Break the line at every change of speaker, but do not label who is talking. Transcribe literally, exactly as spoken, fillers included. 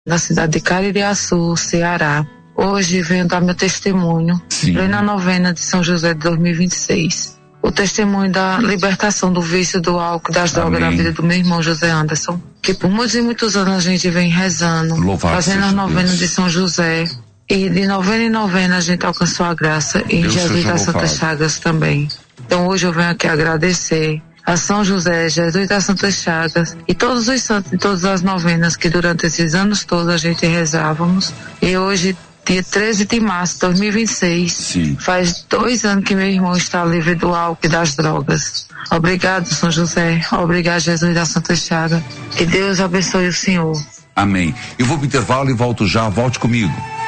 na cidade de Caririaçu, Ceará. Hoje venho dar meu testemunho,
Sim.
plena novena de São José de dois mil e vinte e seis. O testemunho da libertação do vício do álcool e das drogas da vida do meu irmão José Anderson, que por muitos e muitos anos a gente vem rezando,
Louvado
fazendo as novenas de São José. E de novena em novena a gente alcançou a graça e em
Deus
Jesus das Santas Chagas também. Então hoje eu venho aqui agradecer a São José, Jesus das Santas Chagas e todos os santos de todas as novenas que durante esses anos todos a gente rezávamos. E hoje, dia treze de março de dois mil e vinte e seis,
Sim.
faz dois anos que meu irmão está livre do álcool e das drogas. Obrigado, São José. Obrigado, Jesus das Santas Chagas. Que Deus abençoe o Senhor.
Amém. Eu vou pro intervalo e volto já. Volte comigo.